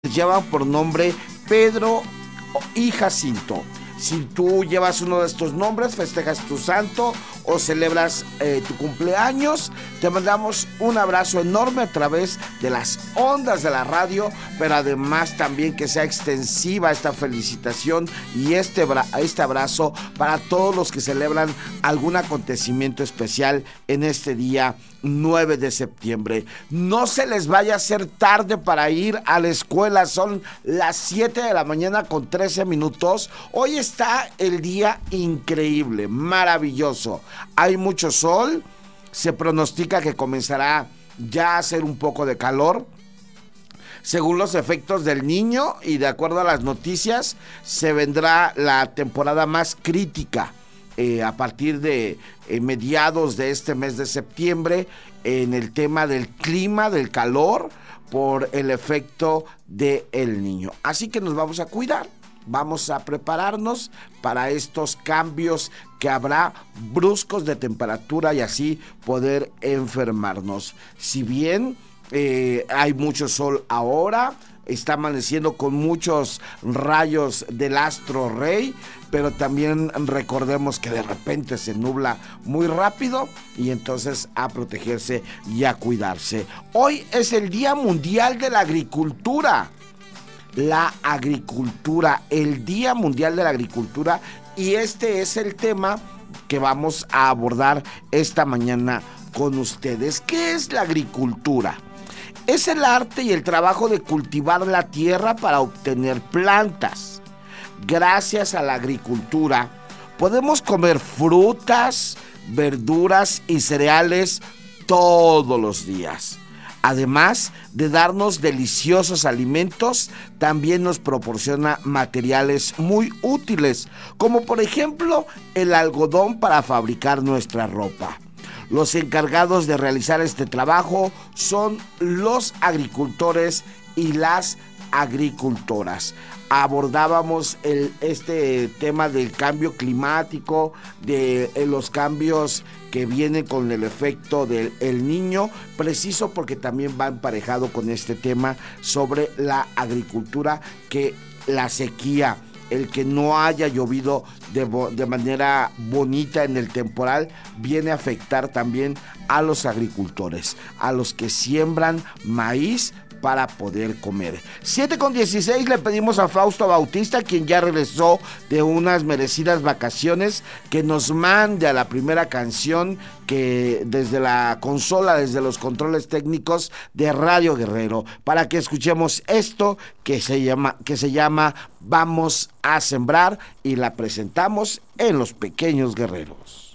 llevan por nombre Pedro y Jacinto. Si tú llevas uno de estos nombres, festejas tu santo o celebras tu cumpleaños, te mandamos un abrazo enorme a través de las ondas de la radio, pero además también que sea extensiva esta felicitación y este abrazo para todos los que celebran algún acontecimiento especial en este día 9 de septiembre. No se les vaya a hacer tarde para ir a la escuela, son las 7 de la mañana con 13 minutos. Hoy está el día increíble, maravilloso. Hay mucho sol, se pronostica que comenzará ya a hacer un poco de calor. Según los efectos del Niño y de acuerdo a las noticias, se vendrá la temporada más crítica a partir de mediados de este mes de septiembre en el tema del clima, del calor, por el efecto del Niño. Así que nos vamos a cuidar, vamos a prepararnos para estos cambios que habrá bruscos de temperatura y así poder enfermarnos. Si bien hay mucho sol ahora, está amaneciendo con muchos rayos del astro rey, pero también recordemos que de repente se nubla muy rápido y entonces a protegerse y a cuidarse. Hoy es el Día Mundial de la Agricultura. La agricultura, el Día Mundial de la Agricultura, y este es el tema que vamos a abordar esta mañana con ustedes. ¿Qué es la agricultura? Es el arte y el trabajo de cultivar la tierra para obtener plantas. Gracias a la agricultura podemos comer frutas, verduras y cereales todos los días. Además de darnos deliciosos alimentos, también nos proporciona materiales muy útiles, como por ejemplo el algodón para fabricar nuestra ropa. Los encargados de realizar este trabajo son los agricultores y las agricultoras. Abordábamos este tema del cambio climático, de los cambios que vienen con el efecto del El Niño, preciso porque también va emparejado con este tema sobre la agricultura, que la sequía, el que no haya llovido de manera bonita en el temporal, viene a afectar también a los agricultores, a los que siembran maíz para poder comer. 7:16, le pedimos a Fausto Bautista, quien ya regresó de unas merecidas vacaciones, que nos mande a la primera canción que desde la consola, desde los controles técnicos de Radio Guerrero, para que escuchemos esto que se llama Vamos a Sembrar, y la presentamos en Los Pequeños Guerreros.